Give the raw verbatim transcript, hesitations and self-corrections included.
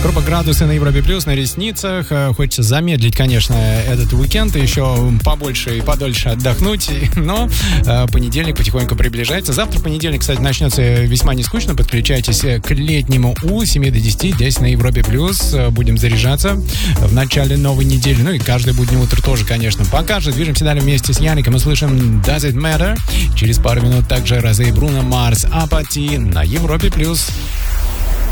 Группа «Градусы» на Европе Плюс, на ресницах. Хочется замедлить, конечно, этот уикенд, еще побольше и подольше отдохнуть, но понедельник потихоньку приближается. Завтра понедельник, кстати, начнется весьма нескучно. Подключайтесь к летнему У с семи до десяти здесь на Европе Плюс. Будем заряжаться в начале новой недели. Ну и каждое буднее утро тоже, конечно. Пока же движемся далее вместе с Яником и слышим Does It Matter. Через пару минут также Розе и Бруно Марс Апати на Европе Плюс.